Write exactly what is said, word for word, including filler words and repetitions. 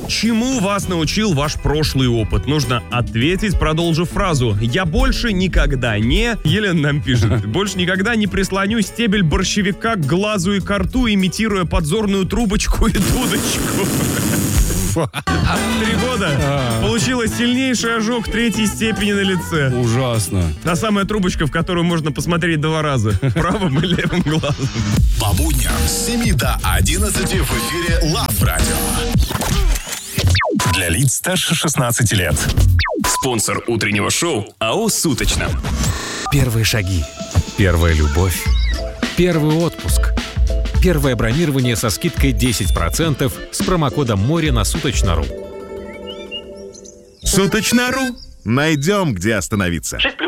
Чему вас научил ваш прошлый опыт? Нужно ответить, продолжив фразу. Я больше никогда не... Елена нам пишет. Больше никогда не прислоню стебель борщевика к глазу и ко рту, имитируя подзорную трубочку и дудочку. Три года получилось сильнейший ожог третьей степени на лице. Ужасно. Та самая трубочка, в которую можно посмотреть два раза. Правым и левым глазом. По будням с семи до одиннадцати в эфире Love Radio. Для лиц старше шестнадцати лет. Спонсор утреннего шоу АО «Суточно». Первые шаги. Первая любовь. Первый отпуск. Первое бронирование со скидкой десять процентов с промокодом «Море» на Суточно.ру. Суточно.ру. Найдем, где остановиться.